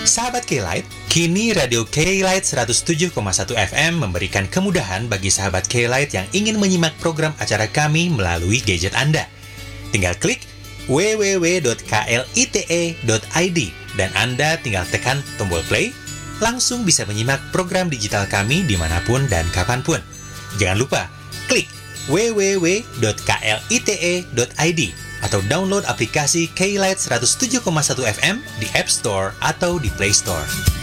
Sahabat K-Lite, kini Radio K-Lite 107,1 FM memberikan kemudahan bagi sahabat K-Lite yang ingin menyimak program acara kami melalui gadget Anda. Tinggal klik www.klite.id dan Anda tinggal tekan tombol play, langsung bisa menyimak program digital kami dimanapun dan kapanpun. Jangan lupa, klik www.klite.id atau download aplikasi K-Lite 107,1 FM di App Store atau di Play Store.